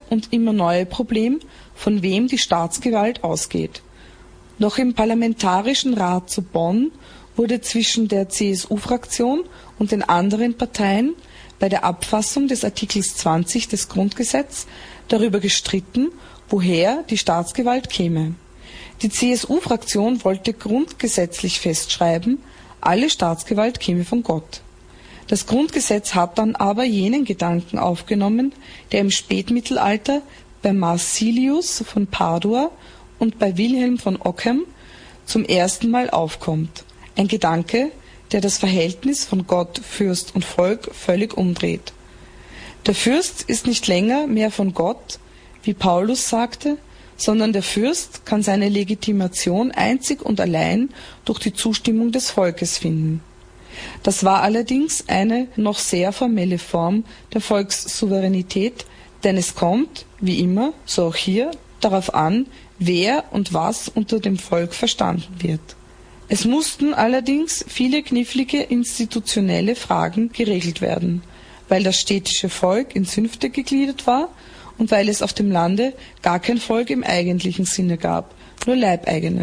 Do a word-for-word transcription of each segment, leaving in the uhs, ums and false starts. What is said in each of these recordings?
und immer neue Problem, von wem die Staatsgewalt ausgeht. Noch im Parlamentarischen Rat zu Bonn wurde zwischen der C S U-Fraktion und den anderen Parteien bei der Abfassung des Artikels zwanzig des Grundgesetzes darüber gestritten, woher die Staatsgewalt käme. Die C S U-Fraktion wollte grundgesetzlich festschreiben, alle Staatsgewalt käme von Gott. Das Grundgesetz hat dann aber jenen Gedanken aufgenommen, der im Spätmittelalter bei Marsilius von Padua und bei Wilhelm von Ockham zum ersten Mal aufkommt. Ein Gedanke, der das Verhältnis von Gott, Fürst und Volk völlig umdreht. Der Fürst ist nicht länger mehr von Gott, wie Paulus sagte, sondern der Fürst kann seine Legitimation einzig und allein durch die Zustimmung des Volkes finden. Das war allerdings eine noch sehr formelle Form der Volkssouveränität, denn es kommt, wie immer, so auch hier, darauf an, wer und was unter dem Volk verstanden wird. Es mussten allerdings viele knifflige institutionelle Fragen geregelt werden, weil das städtische Volk in Zünfte gegliedert war und weil es auf dem Lande gar kein Volk im eigentlichen Sinne gab, nur Leibeigene.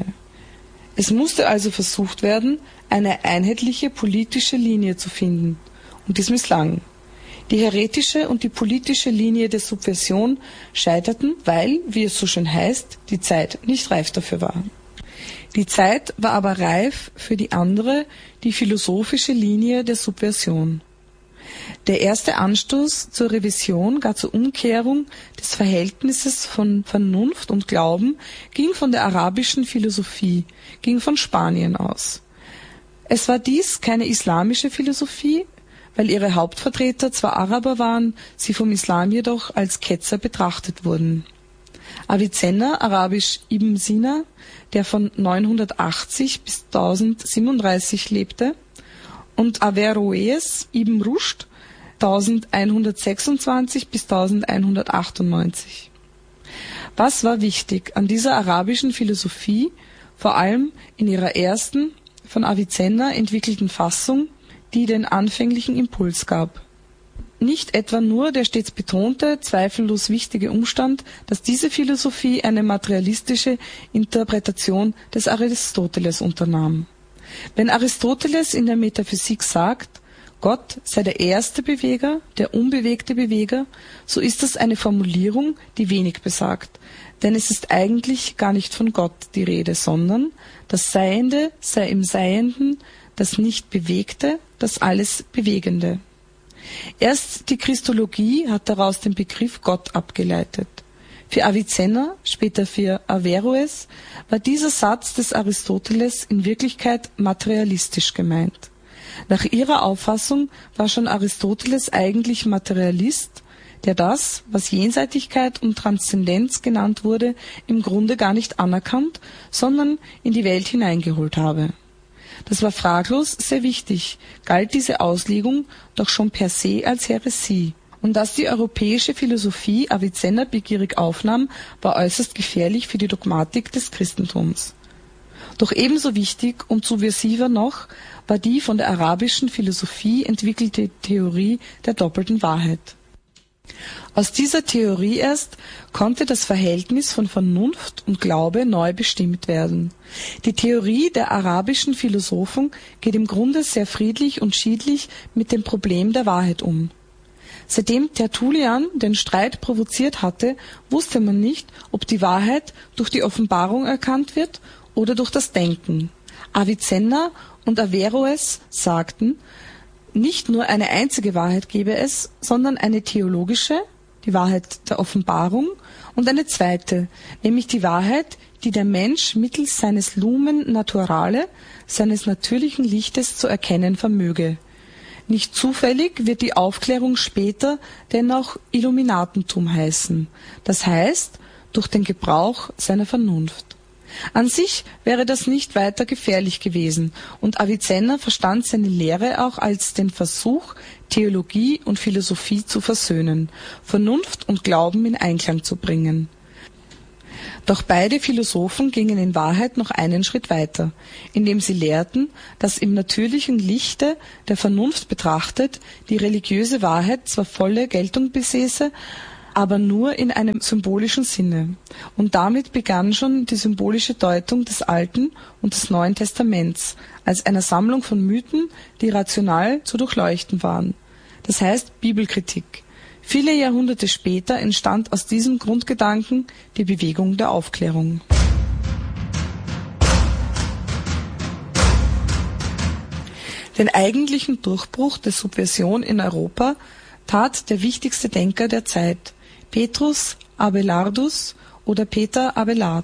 Es musste also versucht werden, eine einheitliche politische Linie zu finden, und dies misslang. Die heretische und die politische Linie der Subversion scheiterten, weil, wie es so schön heißt, die Zeit nicht reif dafür war. Die Zeit war aber reif für die andere, die philosophische Linie der Subversion. Der erste Anstoß zur Revision, gar zur Umkehrung des Verhältnisses von Vernunft und Glauben, ging von der arabischen Philosophie, ging von Spanien aus. Es war dies keine islamische Philosophie, weil ihre Hauptvertreter zwar Araber waren, sie vom Islam jedoch als Ketzer betrachtet wurden. Avicenna, arabisch Ibn Sina, der von neunhundertachtzig bis tausendsiebenunddreißig lebte, und Averroes Ibn Rushd, elfhundertsechsundzwanzig bis elfhundertachtundneunzig. Was war wichtig an dieser arabischen Philosophie, vor allem in ihrer ersten, von Avicenna entwickelten Fassung, die den anfänglichen Impuls gab? Nicht etwa nur der stets betonte, zweifellos wichtige Umstand, dass diese Philosophie eine materialistische Interpretation des Aristoteles unternahm. Wenn Aristoteles in der Metaphysik sagt, Gott sei der erste Beweger, der unbewegte Beweger, so ist das eine Formulierung, die wenig besagt, denn es ist eigentlich gar nicht von Gott die Rede, sondern das Seiende sei im Seienden, das Nicht-Bewegte, das alles Bewegende. Erst die Christologie hat daraus den Begriff Gott abgeleitet. Für Avicenna, später für Averroes, war dieser Satz des Aristoteles in Wirklichkeit materialistisch gemeint. Nach ihrer Auffassung war schon Aristoteles eigentlich Materialist, der das, was Jenseitigkeit und Transzendenz genannt wurde, im Grunde gar nicht anerkannt, sondern in die Welt hineingeholt habe. Das war fraglos sehr wichtig, galt diese Auslegung doch schon per se als Häresie. Und dass die europäische Philosophie Avicenna begierig aufnahm, war äußerst gefährlich für die Dogmatik des Christentums. Doch ebenso wichtig und subversiver noch war die von der arabischen Philosophie entwickelte Theorie der doppelten Wahrheit. Aus dieser Theorie erst konnte das Verhältnis von Vernunft und Glaube neu bestimmt werden. Die Theorie der arabischen Philosophen geht im Grunde sehr friedlich und schiedlich mit dem Problem der Wahrheit um. Seitdem Tertullian den Streit provoziert hatte, wusste man nicht, ob die Wahrheit durch die Offenbarung erkannt wird oder durch das Denken. Avicenna und Averroes sagten, nicht nur eine einzige Wahrheit gebe es, sondern eine theologische, die Wahrheit der Offenbarung, und eine zweite, nämlich die Wahrheit, die der Mensch mittels seines Lumen Naturale, seines natürlichen Lichtes zu erkennen vermöge. Nicht zufällig wird die Aufklärung später dennoch Illuminatentum heißen, das heißt durch den Gebrauch seiner Vernunft. An sich wäre das nicht weiter gefährlich gewesen, und Avicenna verstand seine Lehre auch als den Versuch, Theologie und Philosophie zu versöhnen, Vernunft und Glauben in Einklang zu bringen. Doch beide Philosophen gingen in Wahrheit noch einen Schritt weiter, indem sie lehrten, dass im natürlichen Lichte der Vernunft betrachtet die religiöse Wahrheit zwar volle Geltung besäße, aber nur in einem symbolischen Sinne. Und damit begann schon die symbolische Deutung des Alten und des Neuen Testaments als einer Sammlung von Mythen, die rational zu durchleuchten waren. Das heißt Bibelkritik. Viele Jahrhunderte später entstand aus diesem Grundgedanken die Bewegung der Aufklärung. Den eigentlichen Durchbruch der Subversion in Europa tat der wichtigste Denker der Zeit, Petrus Abelardus oder Peter Abelard.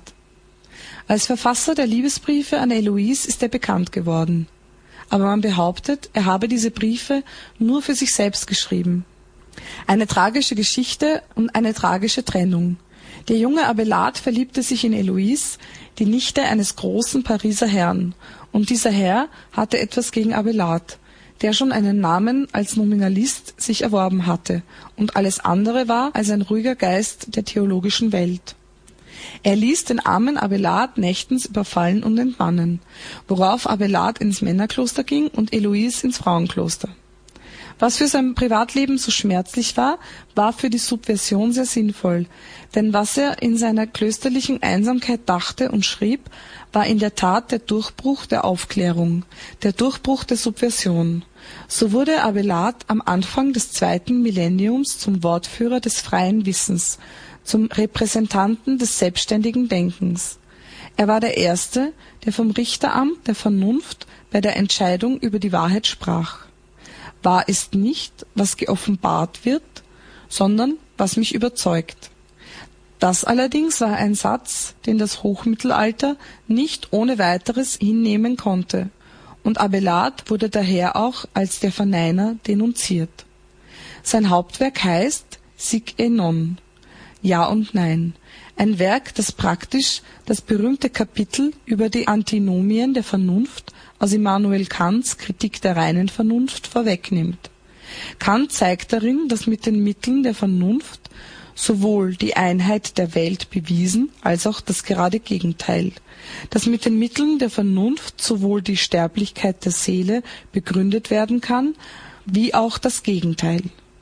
Als Verfasser der Liebesbriefe an Heloise ist er bekannt geworden. Aber man behauptet, er habe diese Briefe nur für sich selbst geschrieben. Eine tragische Geschichte und eine tragische Trennung. Der junge Abelard verliebte sich in Heloise, die Nichte eines großen Pariser Herrn, und dieser Herr hatte etwas gegen Abelard, der schon einen Namen als Nominalist sich erworben hatte und alles andere war als ein ruhiger Geist der theologischen Welt. Er ließ den armen Abelard nächtens überfallen und entmannen, worauf Abelard ins Männerkloster ging und Heloise ins Frauenkloster. Was für sein Privatleben so schmerzlich war, war für die Subversion sehr sinnvoll, denn was er in seiner klösterlichen Einsamkeit dachte und schrieb, war in der Tat der Durchbruch der Aufklärung, der Durchbruch der Subversion. So wurde Abelard am Anfang des zweiten Millenniums zum Wortführer des freien Wissens, zum Repräsentanten des selbstständigen Denkens. Er war der Erste, der vom Richteramt der Vernunft bei der Entscheidung über die Wahrheit sprach. Wahr ist nicht, was geoffenbart wird, sondern was mich überzeugt. Das allerdings war ein Satz, den das Hochmittelalter nicht ohne weiteres hinnehmen konnte, und Abelard wurde daher auch als der Verneiner denunziert. Sein Hauptwerk heißt Sic et Non, Ja und Nein, ein Werk, das praktisch das berühmte Kapitel über die Antinomien der Vernunft aus Immanuel Kants Kritik der reinen Vernunft vorwegnimmt. Kant zeigt darin, dass mit den Mitteln der Vernunft sowohl die Einheit der Welt bewiesen, als auch das gerade Gegenteil, dass mit den Mitteln der Vernunft sowohl die Sterblichkeit der Seele begründet werden kann, wie auch das Gegenteil.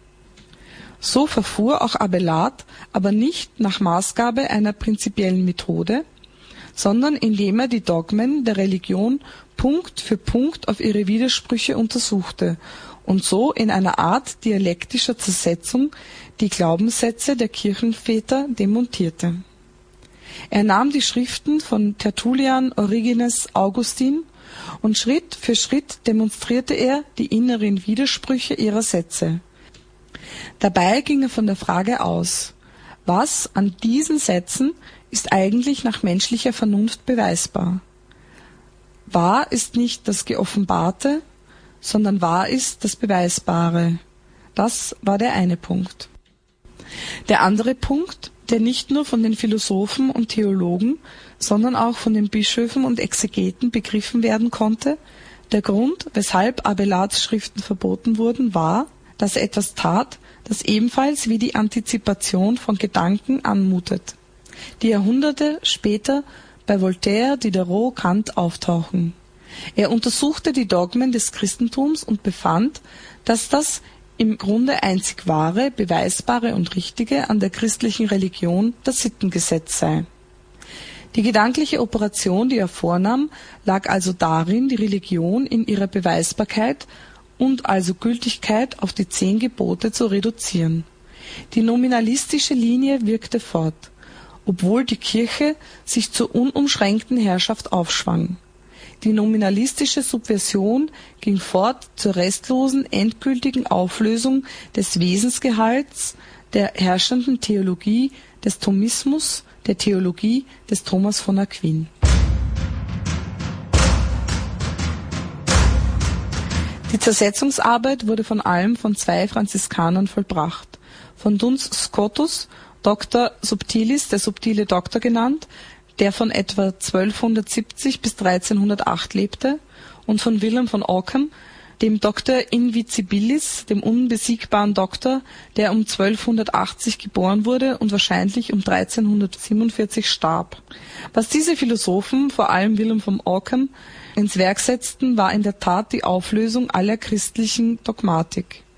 So verfuhr auch Abelard, aber nicht nach Maßgabe einer prinzipiellen Methode, sondern indem er die Dogmen der Religion Punkt für Punkt auf ihre Widersprüche untersuchte und so in einer Art dialektischer Zersetzung die Glaubenssätze der Kirchenväter demontierte. Er nahm die Schriften von Tertullian, Origenes, Augustin und Schritt für Schritt demonstrierte er die inneren Widersprüche ihrer Sätze. Dabei ging er von der Frage aus, was an diesen Sätzen ist eigentlich nach menschlicher Vernunft beweisbar? Wahr ist nicht das Geoffenbarte, sondern wahr ist das Beweisbare. Das war der eine Punkt. Der andere Punkt, der nicht nur von den Philosophen und Theologen, sondern auch von den Bischöfen und Exegeten begriffen werden konnte, der Grund, weshalb Abelards Schriften verboten wurden, war, dass er etwas tat, das ebenfalls wie die Antizipation von Gedanken anmutet, die Jahrhunderte später bei Voltaire, Diderot, Kant auftauchen. Er untersuchte die Dogmen des Christentums und befand, dass das im Grunde einzig wahre, beweisbare und richtige an der christlichen Religion das Sittengesetz sei. Die gedankliche Operation, die er vornahm, lag also darin, die Religion in ihrer Beweisbarkeit und also Gültigkeit auf die zehn Gebote zu reduzieren. Die nominalistische Linie wirkte fort, obwohl die Kirche sich zur unumschränkten Herrschaft aufschwang. Die nominalistische Subversion ging fort zur restlosen, endgültigen Auflösung des Wesensgehalts der herrschenden Theologie des Thomismus, der Theologie des Thomas von Aquin. Die Zersetzungsarbeit wurde von allem von zwei Franziskanern vollbracht. Von Duns Scotus, Doctor Subtilis, der subtile Doktor genannt, der von etwa zwölfhundertsiebzig bis dreizehnhundertacht lebte, und von Wilhelm von Ockham, dem Doctor Invisibilis, dem unbesiegbaren Doktor, der um zwölfhundertachtzig geboren wurde und wahrscheinlich um dreizehnhundertsiebenundvierzig starb. Was diese Philosophen, vor allem Wilhelm von Ockham, ins Werk setzten, war in der Tat die Auflösung aller christlichen Dogmatik.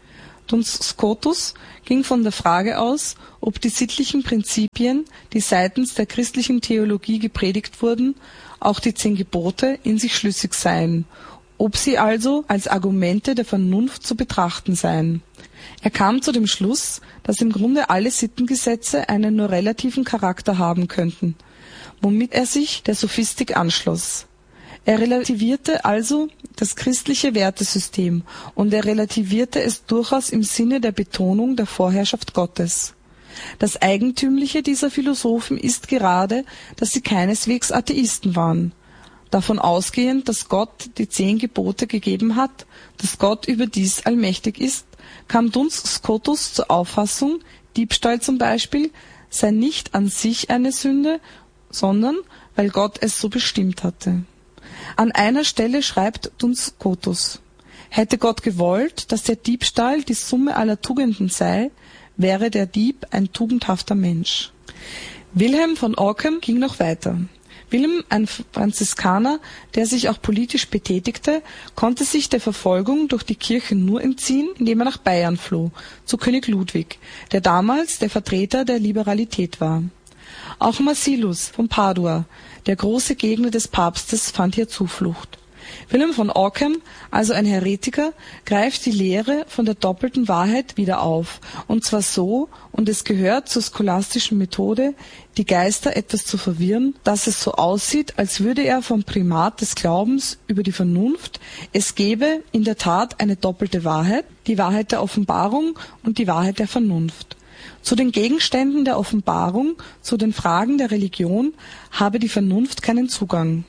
Duns Scotus ging von der Frage aus, ob die sittlichen Prinzipien, die seitens der christlichen Theologie gepredigt wurden, auch die zehn Gebote, in sich schlüssig seien, ob sie also als Argumente der Vernunft zu betrachten seien. Er kam zu dem Schluss, dass im Grunde alle Sittengesetze einen nur relativen Charakter haben könnten, womit er sich der Sophistik anschloss. Er relativierte also das christliche Wertesystem, und er relativierte es durchaus im Sinne der Betonung der Vorherrschaft Gottes. Das Eigentümliche dieser Philosophen ist gerade, dass sie keineswegs Atheisten waren. Davon ausgehend, dass Gott die zehn Gebote gegeben hat, dass Gott überdies allmächtig ist, kam Duns Scotus zur Auffassung, Diebstahl zum Beispiel sei nicht an sich eine Sünde, sondern weil Gott es so bestimmt hatte. An einer Stelle schreibt Duns Scotus: Hätte Gott gewollt, dass der Diebstahl die Summe aller Tugenden sei, wäre der Dieb ein tugendhafter Mensch. Wilhelm von Ockham ging noch weiter. Wilhelm, ein Franziskaner, der sich auch politisch betätigte, konnte sich der Verfolgung durch die Kirche nur entziehen, indem er nach Bayern floh, zu König Ludwig, der damals der Vertreter der Liberalität war. Auch Marcellus von Padua, der große Gegner des Papstes, fand hier Zuflucht. Wilhelm von Ockham, also ein Heretiker, greift die Lehre von der doppelten Wahrheit wieder auf, und zwar so, und es gehört zur scholastischen Methode, die Geister etwas zu verwirren, dass es so aussieht, als würde er vom Primat des Glaubens über die Vernunft, es gebe in der Tat eine doppelte Wahrheit, die Wahrheit der Offenbarung und die Wahrheit der Vernunft. Zu den Gegenständen der Offenbarung, zu den Fragen der Religion, habe die Vernunft keinen Zugang.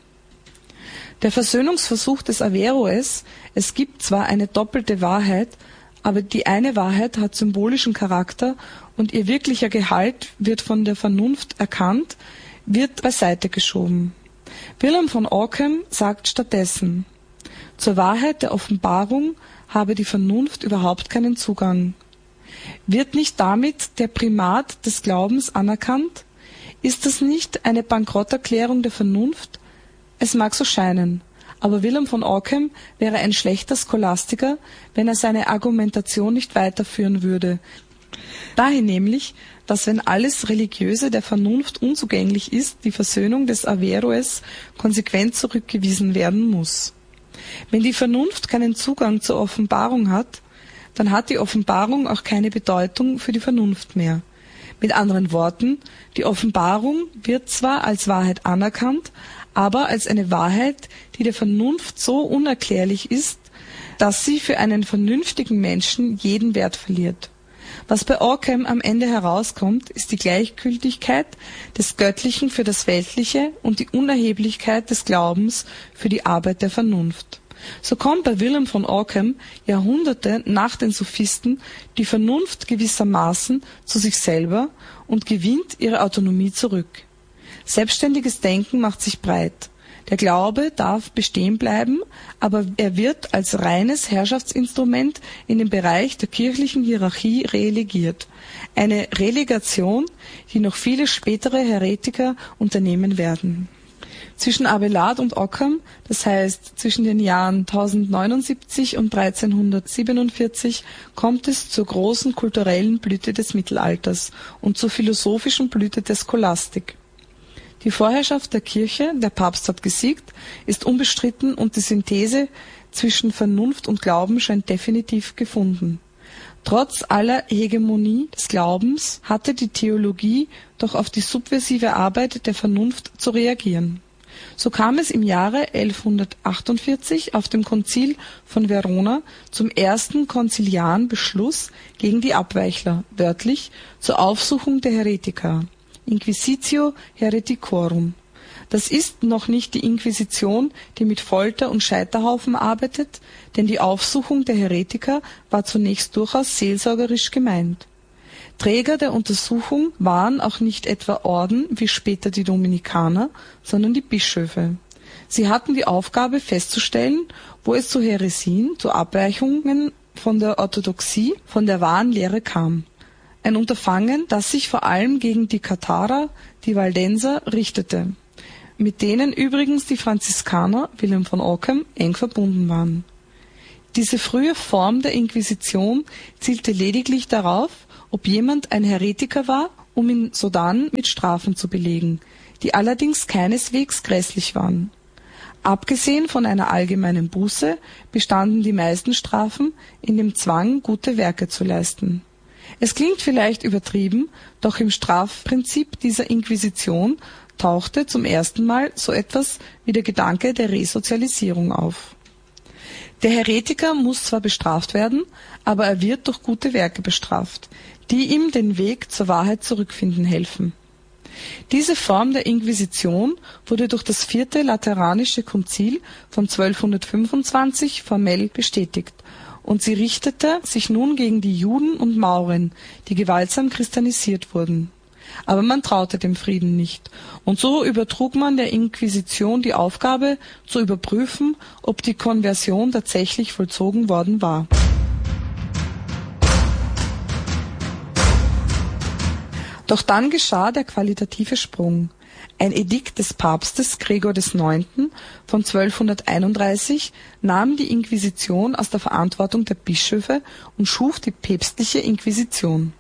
Der Versöhnungsversuch des Averroes, es gibt zwar eine doppelte Wahrheit, aber die eine Wahrheit hat symbolischen Charakter und ihr wirklicher Gehalt wird von der Vernunft erkannt, wird beiseite geschoben. Wilhelm von Ockham sagt stattdessen: Zur Wahrheit der Offenbarung habe die Vernunft überhaupt keinen Zugang. Wird nicht damit der Primat des Glaubens anerkannt? Ist das nicht eine Bankrotterklärung der Vernunft? Es mag so scheinen, aber Wilhelm von Ockham wäre ein schlechter Scholastiker, wenn er seine Argumentation nicht weiterführen würde. Dahin nämlich, dass wenn alles Religiöse der Vernunft unzugänglich ist, die Versöhnung des Averroes konsequent zurückgewiesen werden muss. Wenn die Vernunft keinen Zugang zur Offenbarung hat, dann hat die Offenbarung auch keine Bedeutung für die Vernunft mehr. Mit anderen Worten, die Offenbarung wird zwar als Wahrheit anerkannt, aber als eine Wahrheit, die der Vernunft so unerklärlich ist, dass sie für einen vernünftigen Menschen jeden Wert verliert. Was bei Ockham am Ende herauskommt, ist die Gleichgültigkeit des Göttlichen für das Weltliche und die Unerheblichkeit des Glaubens für die Arbeit der Vernunft. So kommt bei Wilhelm von Ockham Jahrhunderte nach den Sophisten die Vernunft gewissermaßen zu sich selber und gewinnt ihre Autonomie zurück. Selbstständiges Denken macht sich breit. Der Glaube darf bestehen bleiben, aber er wird als reines Herrschaftsinstrument in den Bereich der kirchlichen Hierarchie relegiert. Eine Relegation, die noch viele spätere Heretiker unternehmen werden. Zwischen Abelard und Ockham, das heißt zwischen den Jahren tausendneunundsiebzig und dreizehnhundertsiebenundvierzig, kommt es zur großen kulturellen Blüte des Mittelalters und zur philosophischen Blüte der Scholastik. Die Vorherrschaft der Kirche, der Papst hat gesiegt, ist unbestritten und die Synthese zwischen Vernunft und Glauben scheint definitiv gefunden. Trotz aller Hegemonie des Glaubens hatte die Theologie doch auf die subversive Arbeit der Vernunft zu reagieren. So kam es im Jahre elfhundertachtundvierzig auf dem Konzil von Verona zum ersten konziliaren Beschluss gegen die Abweichler, wörtlich zur Aufsuchung der Heretiker. Inquisitio Hereticorum. Das ist noch nicht die Inquisition, die mit Folter und Scheiterhaufen arbeitet, denn die Aufsuchung der Heretiker war zunächst durchaus seelsorgerisch gemeint. Träger der Untersuchung waren auch nicht etwa Orden wie später die Dominikaner, sondern die Bischöfe. Sie hatten die Aufgabe festzustellen, wo es zu Häresien, zu Abweichungen von der Orthodoxie, von der wahren Lehre kam. Ein Unterfangen, das sich vor allem gegen die Katharer, die Waldenser, richtete, mit denen übrigens die Franziskaner, Wilhelm von Ockham, eng verbunden waren. Diese frühe Form der Inquisition zielte lediglich darauf, ob jemand ein Häretiker war, um ihn sodann mit Strafen zu belegen, die allerdings keineswegs grässlich waren. Abgesehen von einer allgemeinen Buße bestanden die meisten Strafen in dem Zwang, gute Werke zu leisten. Es klingt vielleicht übertrieben, doch im Strafprinzip dieser Inquisition tauchte zum ersten Mal so etwas wie der Gedanke der Resozialisierung auf. Der Häretiker muss zwar bestraft werden, aber er wird durch gute Werke bestraft, die ihm den Weg zur Wahrheit zurückfinden helfen. Diese Form der Inquisition wurde durch das Vierte Lateranische Konzil von zwölfhundertfünfundzwanzig formell bestätigt, und sie richtete sich nun gegen die Juden und Mauren, die gewaltsam christianisiert wurden. Aber man traute dem Frieden nicht, und so übertrug man der Inquisition die Aufgabe, zu überprüfen, ob die Konversion tatsächlich vollzogen worden war. Doch dann geschah der qualitative Sprung. Ein Edikt des Papstes Gregor des Neunten von zwölfhunderteinunddreißig nahm die Inquisition aus der Verantwortung der Bischöfe und schuf die päpstliche Inquisition.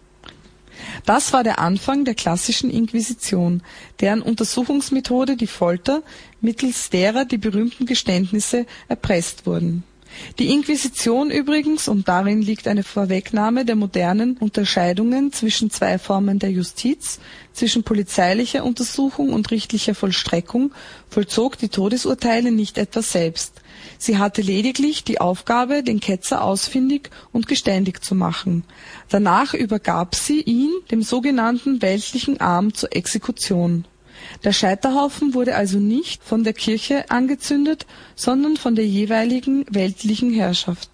Das war der Anfang der klassischen Inquisition, deren Untersuchungsmethode die Folter, mittels derer die berühmten Geständnisse erpresst wurden. Die Inquisition übrigens, und darin liegt eine Vorwegnahme der modernen Unterscheidungen zwischen zwei Formen der Justiz, zwischen polizeilicher Untersuchung und richterlicher Vollstreckung, vollzog die Todesurteile nicht etwa selbst. Sie hatte lediglich die Aufgabe, den Ketzer ausfindig und geständig zu machen. Danach übergab sie ihn dem sogenannten weltlichen Arm zur Exekution. Der Scheiterhaufen wurde also nicht von der Kirche angezündet, sondern von der jeweiligen weltlichen Herrschaft.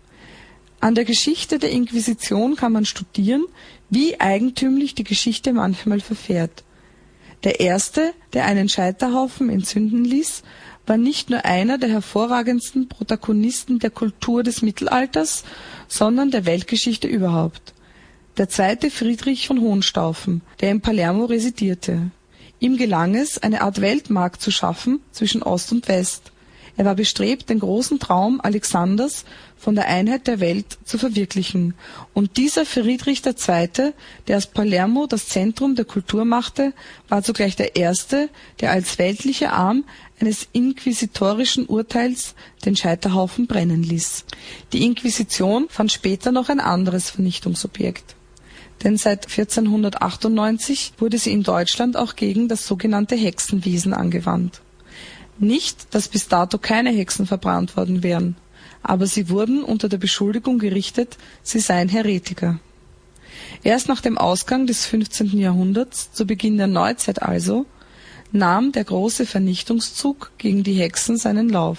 An der Geschichte der Inquisition kann man studieren, wie eigentümlich die Geschichte manchmal verfährt. Der erste, der einen Scheiterhaufen entzünden ließ, war nicht nur einer der hervorragendsten Protagonisten der Kultur des Mittelalters, sondern der Weltgeschichte überhaupt. Der zweite Friedrich von Hohenstaufen, der in Palermo residierte. Ihm gelang es, eine Art Weltmarkt zu schaffen zwischen Ost und West. Er war bestrebt, den großen Traum Alexanders von der Einheit der Welt zu verwirklichen. Und dieser Friedrich der Zweite., der aus Palermo das Zentrum der Kultur machte, war zugleich der Erste, der als weltlicher Arm eines inquisitorischen Urteils den Scheiterhaufen brennen ließ. Die Inquisition fand später noch ein anderes Vernichtungsobjekt. Denn seit vierzehnhundertachtundneunzig wurde sie in Deutschland auch gegen das sogenannte Hexenwesen angewandt. Nicht, dass bis dato keine Hexen verbrannt worden wären, aber sie wurden unter der Beschuldigung gerichtet, sie seien Häretiker. Erst nach dem Ausgang des fünfzehnten Jahrhunderts, zu Beginn der Neuzeit also, nahm der große Vernichtungszug gegen die Hexen seinen Lauf.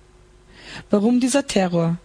Warum dieser Terror?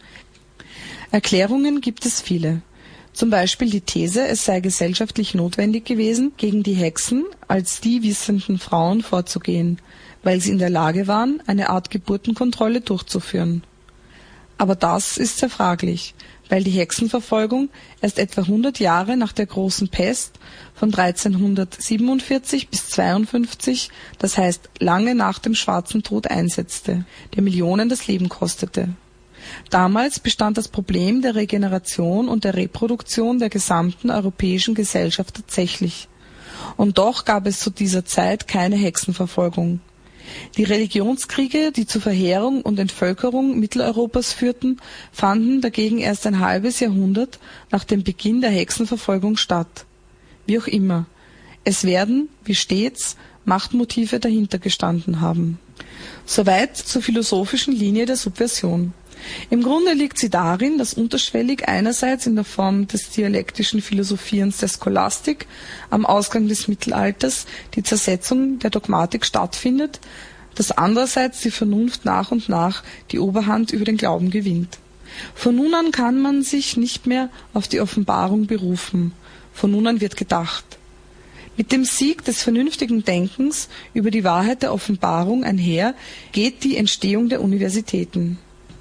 Erklärungen gibt es viele. Zum Beispiel die These, es sei gesellschaftlich notwendig gewesen, gegen die Hexen als die wissenden Frauen vorzugehen, weil sie in der Lage waren, eine Art Geburtenkontrolle durchzuführen. Aber das ist sehr fraglich, weil die Hexenverfolgung erst etwa hundert Jahre nach der Großen Pest von dreizehnhundertsiebenundvierzig bis zweiundfünfzig, das heißt lange nach dem Schwarzen Tod, einsetzte, der Millionen das Leben kostete. Damals bestand das Problem der Regeneration und der Reproduktion der gesamten europäischen Gesellschaft tatsächlich. Und doch gab es zu dieser Zeit keine Hexenverfolgung. Die Religionskriege, die zur Verheerung und Entvölkerung Mitteleuropas führten, fanden dagegen erst ein halbes Jahrhundert nach dem Beginn der Hexenverfolgung statt. Wie auch immer, es werden, wie stets, Machtmotive dahinter gestanden haben. Soweit zur philosophischen Linie der Subversion. Im Grunde liegt sie darin, dass unterschwellig einerseits in der Form des dialektischen Philosophierens der Scholastik am Ausgang des Mittelalters die Zersetzung der Dogmatik stattfindet, dass andererseits die Vernunft nach und nach die Oberhand über den Glauben gewinnt. Von nun an kann man sich nicht mehr auf die Offenbarung berufen. Von nun an wird gedacht. Mit dem Sieg des vernünftigen Denkens über die Wahrheit der Offenbarung einher geht die Entstehung der Universitäten.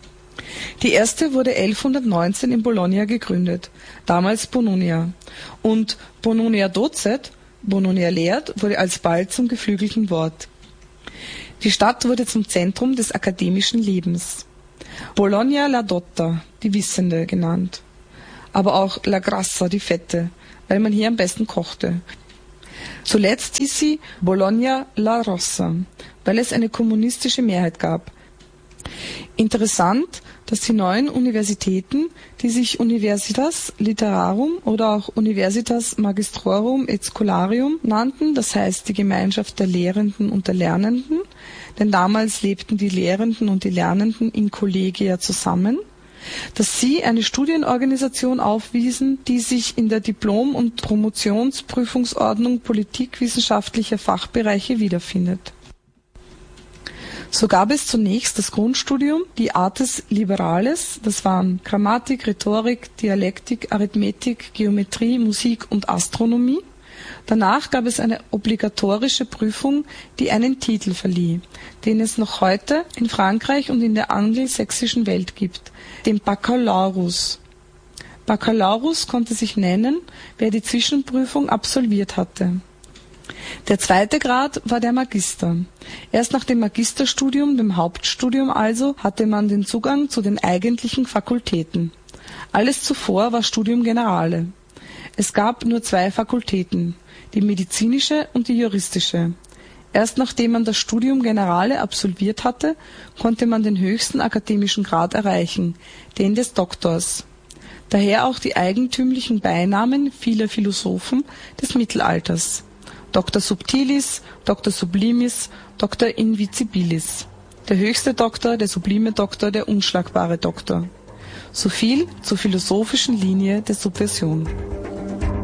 Die erste wurde elfhundertneunzehn in Bologna gegründet, damals Bononia, und Bononia docet, Bononia lehrt, wurde alsbald zum geflügelten Wort. Die Stadt wurde zum Zentrum des akademischen Lebens. Bologna la Dotta, die Wissende genannt. Aber auch La Grassa, die Fette, weil man hier am besten kochte. Zuletzt hieß sie Bologna la Rossa, weil es eine kommunistische Mehrheit gab. Interessant, dass die neuen Universitäten, die sich Universitas Literarum oder auch Universitas Magistrorum et Scholarium nannten, das heißt die Gemeinschaft der Lehrenden und der Lernenden, denn damals lebten die Lehrenden und die Lernenden in Kollegia zusammen, dass sie eine Studienorganisation aufwiesen, die sich in der Diplom- und Promotionsprüfungsordnung politikwissenschaftlicher Fachbereiche wiederfindet. So gab es zunächst das Grundstudium, die Artes Liberales, das waren Grammatik, Rhetorik, Dialektik, Arithmetik, Geometrie, Musik und Astronomie. Danach gab es eine obligatorische Prüfung, die einen Titel verlieh, den es noch heute in Frankreich und in der angelsächsischen Welt gibt, den Baccalaureus. Baccalaureus konnte sich nennen, wer die Zwischenprüfung absolviert hatte. Der zweite Grad war der Magister. Erst nach dem Magisterstudium, dem Hauptstudium also, hatte man den Zugang zu den eigentlichen Fakultäten. Alles zuvor war Studium Generale. Es gab nur zwei Fakultäten, die medizinische und die juristische. Erst nachdem man das Studium Generale absolviert hatte, konnte man den höchsten akademischen Grad erreichen, den des Doktors. Daher auch die eigentümlichen Beinamen vieler Philosophen des Mittelalters. Doctor subtilis, Doctor sublimis, Doctor invisibilis. Der höchste Doktor, der sublime Doktor, der unschlagbare Doktor. So viel zur philosophischen Linie der Subversion.